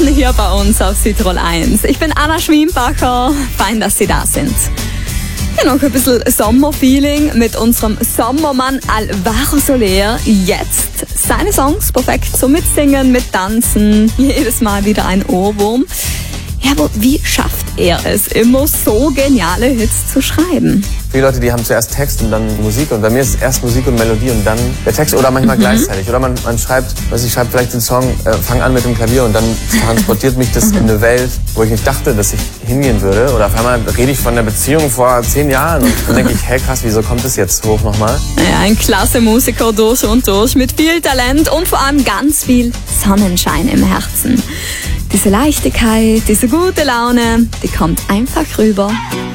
Herzen hier bei uns auf Südtirol 1. Ich bin Anna Schwienbacher, fein, dass Sie da sind. Ja, noch ein bisschen Sommerfeeling mit unserem Sommermann Alvaro Soler. Jetzt seine Songs perfekt zum Mitsingen, mit Tanzen, jedes Mal wieder ein Ohrwurm. Ja, aber wie schafft er es, immer so geniale Hits zu schreiben? Viele Leute, die haben zuerst Text und dann Musik, und bei mir ist es erst Musik und Melodie und dann der Text, oder manchmal gleichzeitig. Oder man schreibt, ich schreibe vielleicht den Song, fang an mit dem Klavier, und dann transportiert mich das in eine Welt, wo ich nicht dachte, dass ich hingehen würde. Oder auf einmal rede ich von der Beziehung vor 10 Jahren und dann denke ich, hey krass, wieso kommt das jetzt hoch nochmal? Ja, ein klasse Musiker durch und durch, mit viel Talent und vor allem ganz viel Sonnenschein im Herzen. Diese Leichtigkeit, diese gute Laune, die kommt einfach rüber.